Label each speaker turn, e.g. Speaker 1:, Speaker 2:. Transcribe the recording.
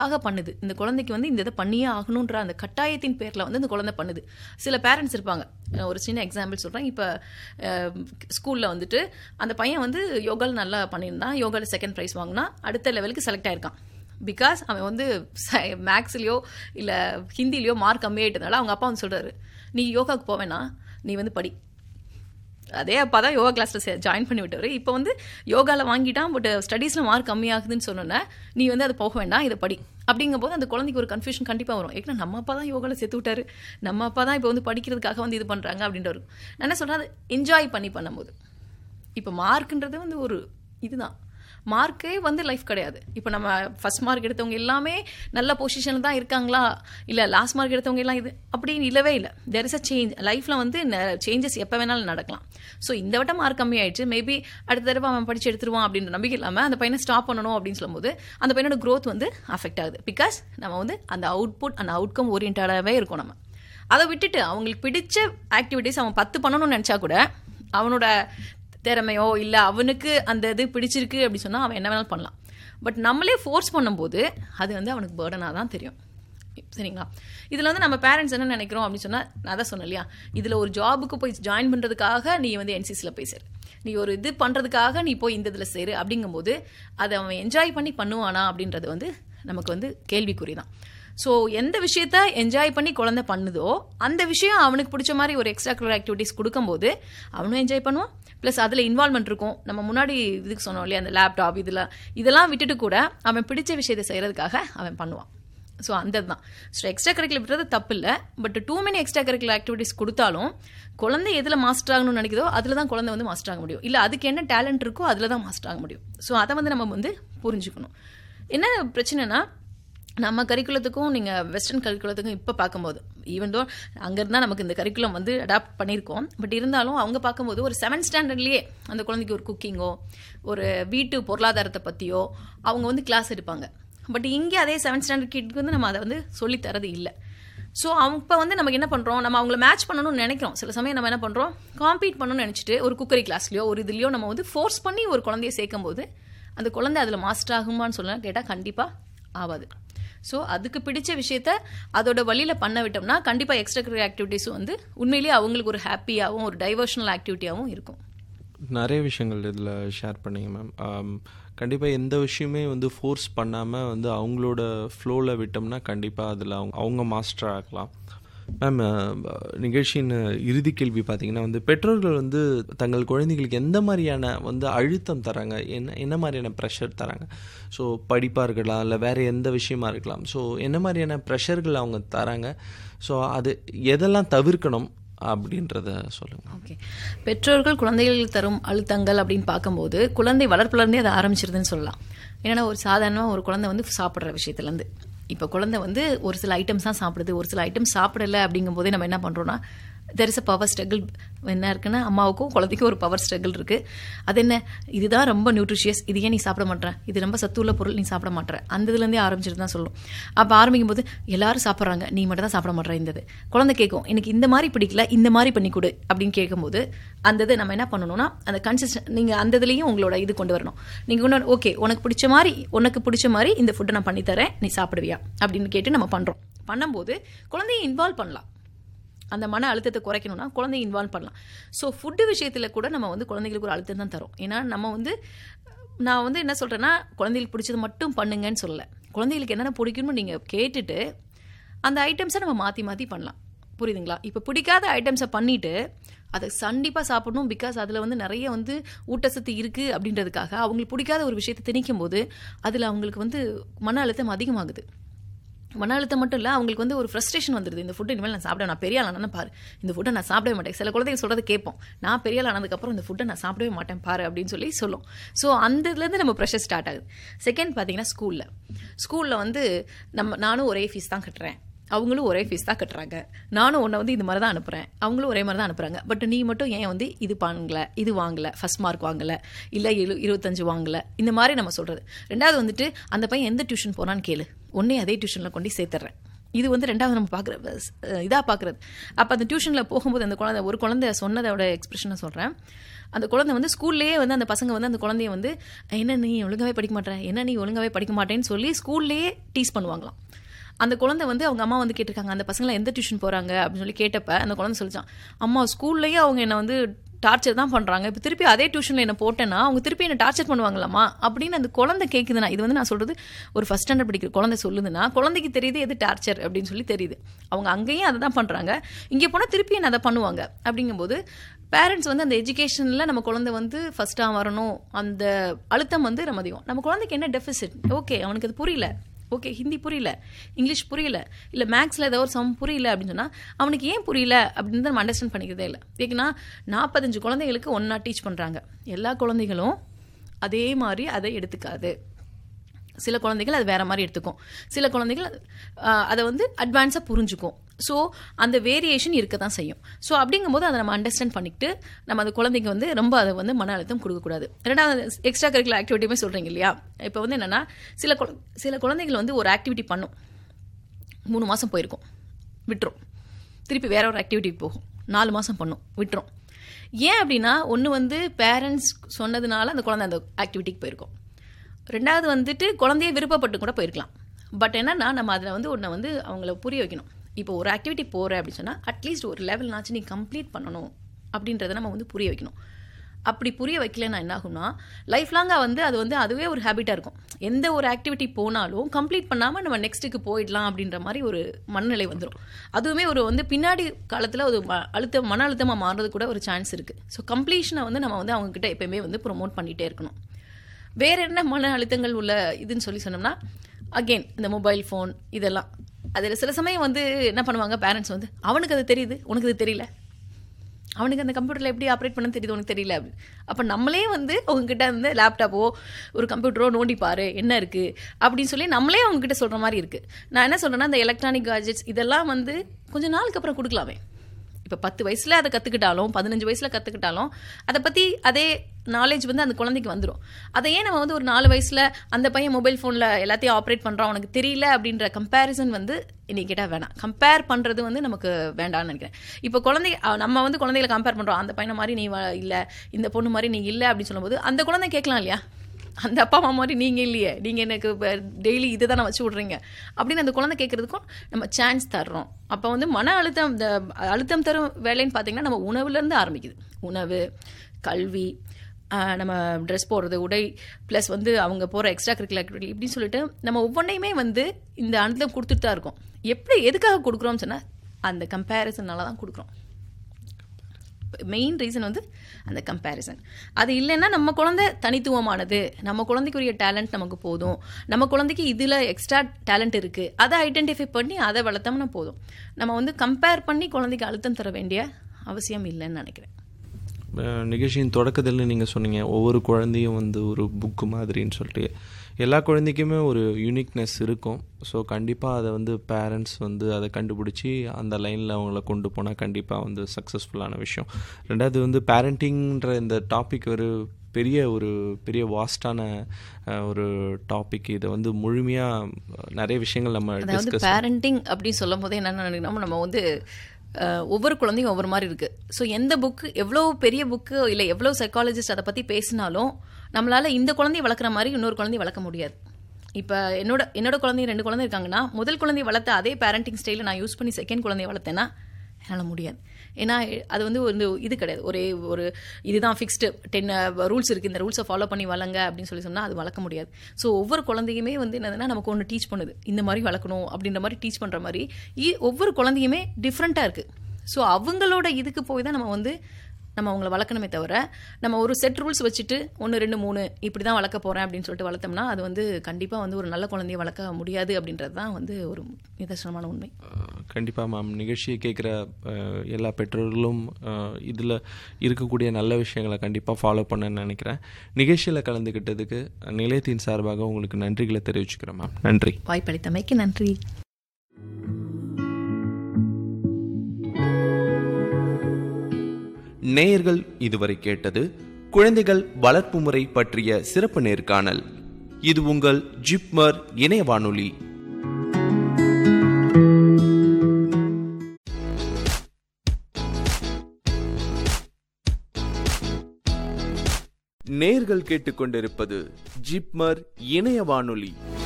Speaker 1: ஆக பண்ணுது. இந்த குழந்தைக்கு வந்து இந்த இதை பண்ணியே ஆகணுன்ற அந்த கட்டாயத்தின் பேரில் வந்து இந்த குழந்தை பண்ணுது. சில பேரண்ட்ஸ் இருப்பாங்க. ஒரு சின்ன எக்ஸாம்பிள் சொல்கிறேன். இப்போ ஸ்கூலில் வந்துட்டு அந்த பையன் வந்து யோகாவில் நல்லா பண்ணியிருந்தான், யோகாவில் செகண்ட் ப்ரைஸ் வாங்கினா, அடுத்த லெவலுக்கு செலக்ட் ஆயிருக்கான். பிகாஸ் அவன் வந்து மேக்ஸ்லேயோ இல்லை ஹிந்திலேயோ மார்க் கம்மியாயிட்டதுனால அவங்க அப்பா வந்து சொல்கிறாரு, நீ யோகாவுக்கு போவேனா, நீ வந்து படி. அதே அப்பா தான் யோகா கிளாஸில் ஜாயின் பண்ணி விட்டவர். இப்போ வந்து யோகாவில் வாங்கிட்டான், பட் ஸ்டடீஸில் மார்க் கம்மியாகுதுன்னு சொன்னோன்னே நீ வந்து அதை போக வேண்டாம், இதை படி அப்படிங்கும் போது அந்த குழந்தைக்கு ஒரு கன்ஃபியூஷன் கண்டிப்பாக வரும். ஏன்னா நம்ம அப்பா தான் யோகாவில் சேர்த்து விட்டாரு, நம்ம அப்பா தான் இப்போ வந்து படிக்கிறதுக்காக வந்து இது பண்ணுறாங்க அப்படின்ற ஒரு நான் என்ன சொல்கிறேன், அது என்ஜாய் பண்ணி பண்ணும்போது. இப்போ மார்க்குன்றது வந்து ஒரு இதுதான், மார்க்கே வந்து லைஃப் கிடையாது. இப்போ நம்ம ஃபர்ஸ்ட் மார்க் எடுத்தவங்க எல்லாமே நல்ல பொசிஷனில் தான் இருக்காங்களா, இல்லை லாஸ்ட் மார்க் எடுத்தவங்க எல்லாம் இது அப்படின்னு இல்லவே இல்லை. There is a change. லைஃப்பில் வந்து சேஞ்சஸ் எப்போ வேணாலும் நடக்கலாம். ஸோ இந்த வட்டம் மார்க் கம்மி ஆயிடுச்சு, மேபி அடுத்த தடவை அவன் படித்து எடுத்துருவான் அப்படின்ற நம்பிக்கை இல்லாமல் அந்த பையனை ஸ்டாப் பண்ணணும் அப்படின்னு சொல்லும்போது அந்த பையனோட க்ரோத் வந்து அஃபெக்ட் ஆகுது. பிகாஸ் நம்ம வந்து அந்த அவுட்புட் அந்த அவுட்கம் ஓரியன்டாகவே இருக்கும். நம்ம அதை விட்டுட்டு அவங்களுக்கு பிடிச்ச ஆக்டிவிட்டீஸ் அவன் 10 பண்ணணும்னு நினச்சா கூட அவனோட திறமையோ இல்லை அவனுக்கு அந்த இது பிடிச்சிருக்கு அப்படி சொன்னால் அவன் என்ன வேணாலும் பண்ணலாம். பட் நம்மளே ஃபோர்ஸ் பண்ணும்போது அது வந்து அவனுக்கு பேர்டனாக தான் தெரியும். சரிங்களா? இதில் வந்து நம்ம பேரண்ட்ஸ் என்ன நினைக்கிறோம் அப்படின்னு சொன்னால், நான் தான் சொன்னேன் இல்லையா, இதில் ஒரு ஜாபுக்கு போய் ஜாயின் பண்ணுறதுக்காக நீ வந்து என்சிசியில் போய் சேரு, நீ ஒரு இது பண்ணுறதுக்காக நீ போய் இந்த இதில் சேரு அப்படிங்கும்போது அதை அவன் என்ஜாய் பண்ணி பண்ணுவானா அப்படின்றது வந்து நமக்கு வந்து கேள்விக்குறி தான். ஸோ எந்த விஷயத்த என்ஜாய் பண்ணி குழந்தை பண்ணுதோ அந்த விஷயம் அவனுக்கு பிடிச்ச மாதிரி ஒரு எக்ஸ்ட்ரா கரிக்குலர் ஆக்டிவிட்டிஸ் கொடுக்கும்போது அவனும் என்ஜாய் பண்ணுவான். ப்ளஸ் அதில் இன்வால்மெண்ட் இருக்கும். நம்ம முன்னாடி இதுக்கு சொன்னோம் இல்லையா, அந்த லேப்டாப் இதெல்லாம் விட்டுட்டு கூட அவன் பிடிச்ச விஷயத்தை செய்கிறதுக்காக அவன் பண்ணுவான். ஸோ அந்த தான். ஸோ எக்ஸ்ட்ரா கரிக்குலர் விட்டுறது தப்பு இல்லை. But two many extra curricular activities கொடுத்தாலும் குழந்தை எதில் மாஸ்டர் ஆகணும்னு நினைக்கிறதோ அதில் தான் குழந்தை வந்து மாஸ்டர் ஆக முடியும். இல்லை அதுக்கு என்ன டேலண்ட் இருக்கோ அதில் தான் மாஸ்டர் ஆக முடியும். ஸோ அதை வந்து நம்ம வந்து புரிஞ்சுக்கணும். என்ன பிரச்சனைனா, நம்ம கரிக்குலத்துக்கும் நீங்கள் வெஸ்டர்ன் கரிக்குலத்துக்கும் இப்போ பார்க்கும்போது, ஈவன் தோ அங்கேருந்தால் நமக்கு இந்த கரிக்குலம் வந்து அடாப்ட் பண்ணியிருக்கோம், பட் இருந்தாலும் அவங்க பார்க்கும்போது ஒரு 7th ஸ்டாண்டர்ட்லேயே அந்த குழந்தைக்கு ஒரு குக்கிங்கோ ஒரு வீட்டு பொருளாதாரத்தை பற்றியோ அவங்க வந்து கிளாஸ் எடுப்பாங்க. பட் இங்கே அதே 7th ஸ்டாண்டர்ட் கிட்க்கு வந்து நம்ம அதை வந்து சொல்லித்தரது இல்லை. ஸோ இப்போ வந்து நமக்கு என்ன பண்ணுறோம், நம்ம அவங்கள மேட்ச் பண்ணணும்னு நினைக்கிறோம். சில சமயம் நம்ம என்ன பண்ணுறோம், காம்பீட் பண்ணணும்னு நினச்சிட்டு ஒரு குக்கரி கிளாஸ்லையோ ஒரு இதுலையோ நம்ம வந்து ஃபோர்ஸ் பண்ணி ஒரு குழந்தைய சேர்க்கும் போது அந்த குழந்தை அதில் மாஸ்டர் ஆகுமான்னு சொல்லலாம் கேட்டால் கண்டிப்பாக ஆகாது. ஸோ அதுக்கு பிடிச்ச விஷயத்த அதோட வழியில் பண்ண விட்டோம்னா கண்டிப்பாக எக்ஸ்ட்ரா கரிக்குலர் ஆக்டிவிட்டீஸும் வந்து உண்மையிலேயே அவங்களுக்கு ஒரு ஹாப்பியாகவும் ஒரு டைவர்ஷனல் ஆக்டிவிட்டியாகவும் இருக்கும்.
Speaker 2: நிறைய விஷயங்கள் இதில் ஷேர் பண்ணிங்க மேம். கண்டிப்பாக எந்த விஷயமே வந்து ஃபோர்ஸ் பண்ணாமல் வந்து அவங்களோட ஃப்ளோவில் விட்டோம்னா கண்டிப்பாக அதில் அவங்க மாஸ்டர் ஆகலாம். மேம், நிகழ்ச்சியின் இறுதி கேள்வி பார்த்தீங்கன்னா வந்து பெற்றோர்கள் வந்து தங்கள் குழந்தைகளுக்கு எந்த மாதிரியான வந்து அழுத்தம் தராங்க, என்ன மாதிரியான ப்ரெஷர் தராங்க? ஸோ படிப்பாக இருக்கலாம், இல்லை வேறு எந்த விஷயமா இருக்கலாம். ஸோ என்ன மாதிரியான ப்ரெஷர்கள் அவங்க தராங்க, ஸோ அது எதெல்லாம் தவிர்க்கணும் அப்படின்றத சொல்லுங்கள்.
Speaker 1: ஓகே, பெற்றோர்கள் குழந்தைகள் தரும் அழுத்தங்கள் அப்படின்னு பார்க்கும்போது குழந்தை வளர்ப்புலேருந்தே அதை ஆரம்பிச்சிருதுன்னு சொல்லலாம். ஏன்னா ஒரு சாதாரணமாக ஒரு குழந்தை வந்து சாப்பிட்ற விஷயத்துலேருந்து, இப்போ குழந்தை வந்து ஒரு சில ஐட்டம்ஸ் தான் சாப்பிடுது, ஒரு சில ஐட்டம் சாப்பிடலை அப்படிங்கும் போதே நம்ம என்ன பண்ணுறோன்னா there is a power struggle. என்ன இருக்குன்னா, அம்மாவுக்கும் குழந்தைக்கும் ஒரு பவர் ஸ்ட்ரகிள் இருக்குது. அது என்ன, இதுதான் ரொம்ப நியூட்ரிஷியஸ், இது ஏன் நீ சாப்பிட மாட்டேற, இது ரொம்ப சத்துள்ள பொருள் நீ சாப்பிட மாட்டேற, அந்த இதுலேருந்தே ஆரம்பிச்சிட்டு தான் சொல்லணும். அப்போ ஆரம்பிக்கும் போது எல்லாரும் சாப்பிட்றாங்க, நீ மட்டும் தான் சாப்பிட மாட்டேற. இந்த குழந்தை கேட்கும், எனக்கு இந்த மாதிரி பிடிக்கல, இந்த மாதிரி பண்ணி கொடு அப்படின்னு கேட்கும்போது அந்த இது நம்ம என்ன பண்ணணும்னா அந்த கன்சிஸ்டன்ட் நீங்கள் அந்த இதுலேயும் உங்களோட இது கொண்டு வரணும். நீங்கள் ஒன்று ஓகே உனக்கு பிடிச்ச மாதிரி இந்த ஃபுட்டை நான் பண்ணித்தரேன், நீ சாப்பிடுவியா அப்படின்னு கேட்டு நம்ம பண்ணுறோம். பண்ணும்போது குழந்தையை இன்வால்வ் பண்ணலாம். அந்த மன அழுத்தத்தை குறைக்கணும்னா குழந்தைய இன்வால்வ் பண்ணலாம். ஸோ ஃபுட்டு விஷயத்தில் கூட நம்ம வந்து குழந்தைங்களுக்கு ஒரு அழுத்தம் தான் தரும். ஏன்னா நம்ம வந்து நான் வந்து என்ன சொல்கிறேன்னா, குழந்தைகளுக்கு பிடிச்சது மட்டும் பண்ணுங்கன்னு சொல்லலை. குழந்தைகளுக்கு என்னென்ன பிடிக்கும்னு நீங்கள் கேட்டுட்டு அந்த ஐட்டம்ஸை நம்ம மாற்றி மாற்றி பண்ணலாம். புரியுதுங்களா? இப்போ பிடிக்காத ஐட்டம்ஸை பண்ணிவிட்டு அதை கண்டிப்பாக சாப்பிடணும், பிகாஸ் அதில் வந்து நிறைய வந்து ஊட்டச்சத்து இருக்குது அப்படின்றதுக்காக அவங்களுக்கு பிடிக்காத ஒரு விஷயத்தை திணிக்கும் போது அதில் அவங்களுக்கு வந்து மன அழுத்தம் அதிகமாகுது. மன அழுத்தம் மட்டும் இல்லை, அவங்களுக்கு வந்து ஒரு ஃப்ரஸ்ட்ரேஷன் வந்துடுது. இந்த ஃபுட்டை இனிமேல் நான் சாப்பிட, நான் பெரிய ஆளானா பாரு, இந்த ஃபுட்டை நான் சாப்பிடவே மாட்டேன். சில குழந்தைங்க சொல்கிறத கேட்போம், நான் பெரிய ஆளானதுக்கப்புறம் இந்த ஃபுட்டை நான் சாப்பிடவே மாட்டேன் பாரு அப்படின்னு சொல்லி சொல்லும். ஸோ அந்த இதுலேருந்து நம்ம ப்ரெஷர் ஸ்டார்ட் ஆகுது. செகண்ட் பார்த்தீங்கன்னா ஸ்கூலில் வந்து நானும் ஒரே ஃபீஸ் தான் கட்டுறேன், அவங்களும் ஒரே ஃபீஸ் தான் கட்டுறாங்க, நானும் உன்னை வந்து இந்த மாதிரி தான் அனுப்புகிறேன், அவங்களும் ஒரே மாதிரி தான் அனுப்புகிறாங்க, பட் நீ மட்டும் ஏன் வந்து இது பண்ணலை, இது வாங்கலை, ஃபஸ்ட் மார்க் வாங்கலை, இல்லை 25 வாங்கலை, இந்த மாதிரி நம்ம சொல்கிறது. ரெண்டாவது வந்துட்டு அந்த பையன் எந்த டியூஷன் போனான்னு கேளு, ஒன்றே அதே டியூஷனில் கொண்டு சேர்த்துட்றேன். இது வந்து ரெண்டாவது நம்ம பார்க்குற இதாக பார்க்குறது. அப்போ அந்த டியூஷனில் போகும்போது அந்த ஒரு குழந்தை சொன்னதோட எக்ஸ்பிரஷனை சொல்கிறேன். அந்த குழந்தை வந்து ஸ்கூல்லேயே வந்து அந்த பசங்க வந்து அந்த குழந்தைய வந்து என்ன நீ ஒழுங்காவே படிக்க மாட்டேன், என்ன நீ ஒழுங்காவே படிக்க மாட்டேன்னு சொல்லி ஸ்கூல்லேயே டீஸ் பண்ணுவாங்களாம். அந்த குழந்தை வந்து அவங்க அம்மா வந்து கேட்டிருக்காங்க, அந்த பசங்களை எந்த டியூஷன் போகிறாங்க அப்படின்னு சொல்லி கேட்டப்ப அந்த குழந்தை சொல்லிச்சான், அம்மா ஸ்கூல்லேயே அவங்க என்னை வந்து டார்ச்சர் தான் பண்ணுறாங்க, இப்போ திருப்பி அதே டியூஷனில் என்ன போட்டேன்னா அவங்க திருப்பி என்ன டார்ச்சர் பண்ணுவாங்களாமா அப்படின்னு அந்த குழந்தை கேட்குதுன்னா, இது வந்து நான் சொல்கிறது ஒரு ஃபஸ்ட் ஸ்டாண்டர்ட் படிக்கிற குழந்தை சொல்லுதுன்னா குழந்தைக்கு தெரியுது எது டார்ச்சர் அப்படின்னு சொல்லி தெரியுது. அவங்க அங்கேயும் அதை தான் பண்ணுறாங்க, இங்கே போனால் திருப்பி என்ன அதை பண்ணுவாங்க. அப்படிங்கும்போது பேரண்ட்ஸ் வந்து அந்த எஜுகேஷனில் நம்ம குழந்தை வந்து ஃபஸ்ட்டாக வரணும், அந்த அழுத்தம் வந்து நம்ம அதிகம். நம்ம குழந்தைக்கு என்ன டெஃபிசிட், ஓகே அவனுக்கு அது புரியல, ஓகே ஹிந்தி புரியல, இங்கிலீஷ் புரியல, இல்லை மேக்ஸில் ஏதோ ஒரு சம் புரியல அப்படின்னு சொன்னால் அவனுக்கு ஏன் புரியல அப்படின்னு நம்ம அண்டர்ஸ்டாண்ட் பண்ணிக்கிறதே இல்லை. ஏன்னா 45 குழந்தைகளுக்கு ஒன்றா டீச் பண்ணுறாங்க, எல்லா குழந்தைகளும் அதே மாதிரி அதை எடுத்துக்காது. சில குழந்தைகள் அது வேற மாதிரி எடுத்துக்கும், சில குழந்தைகள் அதை வந்து அட்வான்ஸாக புரிஞ்சுக்கும். ஸோ அந்த வேரியேஷன் இருக்க தான் செய்யும். ஸோ அப்படிங்கும்போது அதை நம்ம அண்டர்ஸ்டாண்ட் பண்ணிக்கிட்டு நம்ம அந்த குழந்தைங்க வந்து ரொம்ப அதை வந்து மன அழுத்தம் கொடுக்கக்கூடாது. ரெண்டாவது எக்ஸ்ட்ரா கரிக்குலர் ஆக்டிவிட்டியுமே சொல்கிறீங்க இல்லையா, இப்போ வந்து என்னென்னா சில குழந்தைகள் வந்து ஒரு ஆக்டிவிட்டி பண்ணும், 3 மாதம் போயிருக்கும் விட்டுரும், திருப்பி வேற ஒரு ஆக்டிவிட்டி போகும், 4 மாதம் பண்ணும் விட்டுரும். ஏன் அப்படின்னா ஒன்று வந்து பேரண்ட்ஸ் சொன்னதுனால அந்த குழந்தை அந்த ஆக்டிவிட்டிக்கு போயிருக்கும், ரெண்டாவது வந்துட்டு குழந்தைய விருப்பப்பட்டு கூட போயிருக்கலாம். பட் என்னன்னா நம்ம அதில் வந்து ஒன்றை வந்து அவங்கள புரிய வைக்கணும். இப்போ ஒரு ஆக்டிவிட்டி போகிற அப்படின்னு சொன்னால் அட்லீஸ்ட் ஒரு லெவல்னாச்சும் நீ கம்ப்ளீட் பண்ணணும் அப்படின்றத நம்ம வந்து புரிய வைக்கணும். அப்படி புரிய வைக்கலன்னா என்ன ஆகும்னா லைஃப் லாங்காக வந்து அது வந்து அதுவே ஒரு ஹேபிட்டாக இருக்கும். எந்த ஒரு ஆக்டிவிட்டி போனாலும் கம்ப்ளீட் பண்ணாமல் நம்ம நெக்ஸ்ட்டுக்கு போயிடலாம் அப்படின்ற மாதிரி ஒரு மனநிலை வந்துடும். அதுவுமே ஒரு வந்து பின்னாடி காலத்தில் ஒரு மன அழுத்தமாக மாறுறது கூட ஒரு சான்ஸ் இருக்குது. ஸோ கம்ப்ளீஷனை வந்து நம்ம வந்து அவங்கக்கிட்ட எப்பயுமே வந்து ப்ரொமோட் பண்ணிகிட்டே இருக்கணும். வேற என்ன மன அழுத்தங்கள் உள்ள இதுன்னு சொல்லி சொன்னோம்னா அகெயின் இந்த மொபைல் ஃபோன் இதெல்லாம், அதில் சில சமயம் வந்து என்ன பண்ணுவாங்க பேரண்ட்ஸ் வந்து அவனுக்கு அது தெரியுது உனக்கு அது தெரியல, அவனுக்கு அந்த கம்ப்யூட்டரில் எப்படி ஆப்ரேட் பண்ண தெரியுது உனக்கு தெரியல அப்படி. அப்போ நம்மளே வந்து அவங்ககிட்ட வந்து லேப்டாப்போ ஒரு கம்ப்யூட்டரோ நோண்டிப்பாரு என்ன இருக்குது அப்படின்னு சொல்லி நம்மளே அவங்ககிட்ட சொல்கிற மாதிரி இருக்குது. நான் என்ன சொல்கிறேன்னா இந்த எலக்ட்ரானிக் கேஜெட்ஸ் இதெல்லாம் வந்து கொஞ்சம் நாளுக்கு அப்புறம் கொடுக்கலாமே. இப்போ 10 வயசில் அதை கற்றுக்கிட்டாலும் 15 வயசில் கற்றுக்கிட்டாலும் அதை பற்றி அதே நாலேஜ் வந்து அந்த குழந்தைக்கு வந்துடும். அதை ஏன் நம்ம வந்து ஒரு 4 வயசில் அந்த பையன் மொபைல் ஃபோனில் எல்லாத்தையும் ஆப்ரேட் பண்ணுறான் உனக்கு தெரியல அப்படின்ற கம்பேரிசன் வந்து இன்னைக்கு கேட்டால் வேணாம். கம்பேர் பண்ணுறது வந்து நமக்கு வேண்டாம்னு நினைக்கிறேன். இப்போ நம்ம வந்து குழந்தைகளை கம்பேர் பண்ணுறோம், அந்த பையனை மாதிரி நீ இல்லை, இந்த பொண்ணு மாதிரி நீ இல்லை அப்படின்னு சொல்லும்போது அந்த குழந்தை கேட்கலாம் இல்லையா, அந்த அப்பா அம்மா மாதிரி நீங்கள் இல்லையே, நீங்கள் எனக்கு டெய்லி இதை தானே வச்சு விட்றீங்க அப்படின்னு அந்த குழந்தை கேட்குறதுக்கும் நம்ம சான்ஸ் தர்றோம். அப்போ வந்து மன அழுத்தம் இந்த அழுத்தம் தரும் வேலைன்னு பார்த்தீங்கன்னா நம்ம உணவுலேருந்து ஆரம்பிக்குது. உணவு, கல்வி, நம்ம ட்ரெஸ் போடுறது, உடை, ப்ளஸ் வந்து அவங்க போகிற எக்ஸ்ட்ரா கரிக்குலர் ஆக்டிவிட்டி இப்படின்னு சொல்லிட்டு நம்ம ஒவ்வொன்றையுமே வந்து இந்த அழுத்தம் கொடுத்துட்டு தான் இருக்கோம். எதுக்காக கொடுக்குறோம்னு சொன்னால் அந்த கம்பேரிசனால தான் கொடுக்குறோம். மெயின் ரீசன் வந்து அந்த கம்பேரிசன். அது இல்லைன்னா நம்ம குழந்தை தனித்துவமானது, நம்ம குழந்தைக்குரிய டேலண்ட் நமக்கு போதும், நம்ம குழந்தைக்கு இதில் எக்ஸ்ட்ரா டேலண்ட் இருக்குது, அதை ஐடென்டிஃபை பண்ணி அதை வளர்த்தோம்னா போதும். நம்ம வந்து கம்பேர் பண்ணி குழந்தைக்கு அழுத்தம் தர வேண்டிய அவசியம் இல்லைன்னு நினைக்கிறேன்.
Speaker 2: நிகழ்ச்சியின் தொடக்கத்தில் நீங்கள் சொன்னீங்க ஒவ்வொரு குழந்தையும் வந்து ஒரு புக்கு மாதிரின்னு சொல்லிட்டு. எல்லா குழந்தைக்குமே ஒரு யூனிக்னஸ் இருக்கும். ஸோ கண்டிப்பாக அதை வந்து பேரண்ட்ஸ் வந்து அதை கண்டுபிடிச்சி அந்த லைனில் அவங்கள கொண்டு போனால் கண்டிப்பாக வந்து சக்ஸஸ்ஃபுல்லான விஷயம். ரெண்டாவது வந்து பேரண்டிங்ன்ற இந்த டாபிக் ஒரு பெரிய வாஸ்டான ஒரு டாபிக். இதை வந்து முழுமையாக நிறைய விஷயங்கள் நம்ம டிஸ்கஸ்.
Speaker 1: பேரண்டிங் அப்படின்னு சொல்லும் போதே என்னென்ன நினைக்கணும், நம்ம வந்து ஒவ்வொரு குழந்தையும் ஒவ்வொரு மாதிரி இருக்குது. ஸோ எந்த புக்கு எவ்வளோ பெரிய புக்கு இல்லை எவ்வளோ சைக்காலஜிஸ்ட் அதை பற்றி பேசினாலும் நம்மளால் இந்த குழந்தைய வளர்க்குற மாதிரி இன்னொரு குழந்தைய வளர்க்க முடியாது. இப்போ என்னோட குழந்தைய 2 குழந்தை இருக்காங்கன்னா முதல் குழந்தைய வளர்த்த அதே பேரண்டிங் ஸ்டைலை நான் யூஸ் பண்ணி செகண்ட் குழந்தைய வளர்த்தேன்னா என்னால் முடியாது. ஏன்னா அது வந்து ஒரு இது கிடையாது, ஒரு இதுதான் ஃபிக்ஸ்டு 10 ரூல்ஸ் இருக்குது, இந்த ரூல்ஸை ஃபாலோ பண்ணி வளங்க அப்படின்னு சொல்லி சொன்னால் அது வளர்க்க முடியாது. ஸோ ஒவ்வொரு குழந்தையுமே வந்து என்னதுன்னா நமக்கு ஒன்று டீச் பண்ணுது, இந்த மாதிரி வளர்க்கணும் அப்படின்ற மாதிரி டீச் பண்ணுற மாதிரி ஒவ்வொரு குழந்தையுமே டிஃப்ரெண்ட்டாக இருக்குது. ஸோ அவங்களோட இதுக்கு போய் தான் நம்ம அவங்கள வளர்க்கணுமே தவிர நம்ம ஒரு செட் ரூல்ஸ் வச்சுட்டு 1 2 3 இப்படி தான் வளர்க்க போகிறேன் அப்படின்னு சொல்லிட்டு வளர்த்தோம்னா அது வந்து கண்டிப்பாக வந்து ஒரு நல்ல குழந்தைய வளர்க்க முடியாது அப்படின்றது தான் வந்து ஒரு நிதர்சனமான உண்மை.
Speaker 2: கண்டிப்பாக மேம், நிகழ்ச்சியை கேட்குற எல்லா பெற்றோர்களும் இதில் இருக்கக்கூடிய நல்ல விஷயங்களை கண்டிப்பாக ஃபாலோ பண்ணணும்னு நினைக்கிறேன். நிகழ்ச்சியில் கலந்துக்கிட்டதுக்கு நிலையத்தின் சார்பாக உங்களுக்கு நன்றிகளை தெரிவிச்சுக்கிறேன் மேம். நன்றி.
Speaker 1: வாய்ப்பளித்தமைக்கு நன்றி.
Speaker 3: நேயர்கள் இதுவரை கேட்டது குழந்தைகள் வளர்ப்பு முறை பற்றிய சிறப்பு நேர்காணல். இது உங்கள் ஜிப்மர் இணைய வானொலி. நேயர்கள் கேட்டுக்கொண்டிருப்பது ஜிப்மர் இணைய வானொலி.